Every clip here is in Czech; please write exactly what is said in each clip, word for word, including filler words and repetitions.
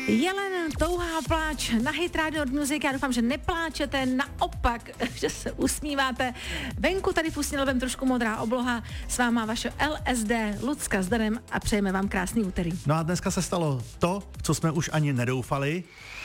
Jelen, touhá pláč na Hit Radio Music. Já doufám, že nepláčete, naopak, že se usmíváte. Venku tady v Usmělovém trošku modrá obloha. S váma vaše L S D Lucka s Danem a přejeme vám krásný úterý. No a dneska se stalo to, co jsme už ani nedoufali.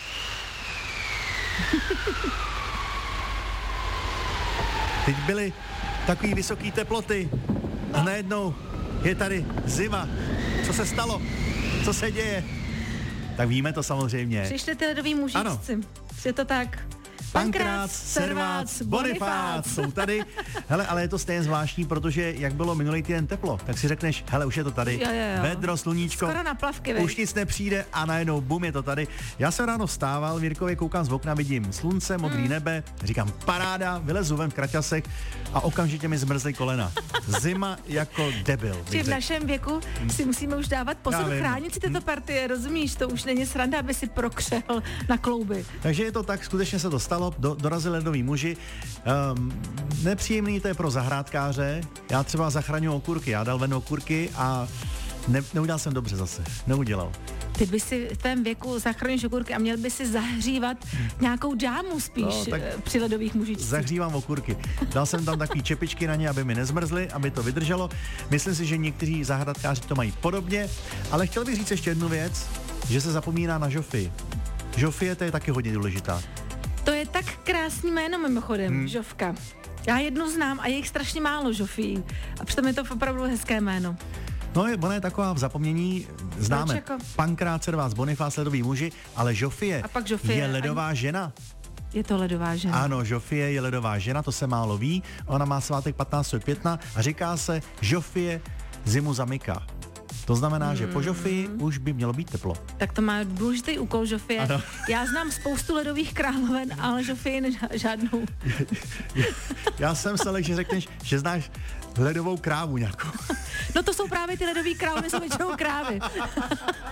Teď byly takový vysoký teploty a najednou je tady zima. Co se stalo? Co se děje? Tak víme to samozřejmě. Přišli ty ledoví mužičci. Je to tak. Pankrác, Servác, Bonifác jsou tady. Hele, ale je to stejně zvláštní, protože jak bylo minulý týden teplo, tak si řekneš, hele, už je to tady. Jo, jo, jo. Vedro, sluníčko. Skoro na plavky, už nic nepřijde a najednou bum, je to tady. Já jsem ráno vstával, Mirkově koukám z okna, vidím slunce, modrý mm. nebe, říkám paráda, vylezu ven v kraťasech a okamžitě mi zmrzly kolena. Zima jako debil. Či v našem věku si musíme už dávat pozor, chránit si tyto partie, rozumíš? To už není sranda, aby si prokřel na klouby. Takže je to tak, skutečně se to stalo. Do, dorazili ledoví muži. Um, nepříjemný to je pro zahrádkáře. Já třeba zachraňuji okurky. Já dal ven okurky a ne, neudělal jsem dobře zase. Neudělal. Ty by si v tvém věku zachránil okurky a měl by si zahřívat nějakou dámu spíš no, při ledových mužičcích. Zahřívám okurky. Dal jsem tam takový čepičky na ně, aby mi nezmrzly, aby to vydrželo. Myslím si, že někteří zahrádkáři to mají podobně, ale chtěl bych říct ještě jednu věc, že se zapomíná na Žofii. Žofie, to je taky hodně důležitá. To je tak krásný jméno mimochodem, hmm. Žofka. Já jednu znám a je jich strašně málo Žofí. A přitom je to opravdu hezké jméno. No, je, ona je taková v zapomnění, známe jako... Pankrác, Servác, Bonifác, ledoví muži, ale Žofie, Žofie je ledová ani... žena. Je to ledová žena. Ano, Žofie je ledová žena, to se málo ví. Ona má svátek patnáctého května a říká se Žofie zimu zamyká. To znamená, hmm. že po Žofii už by mělo být teplo. Tak to má důležitý úkol Žofie. Ano. Já znám spoustu ledových královen, ale Žofii ne, žádnou. Já jsem se že řekneš, že znáš ledovou krávu nějakou. No to jsou právě ty ledový královny, jsou většinou krávy.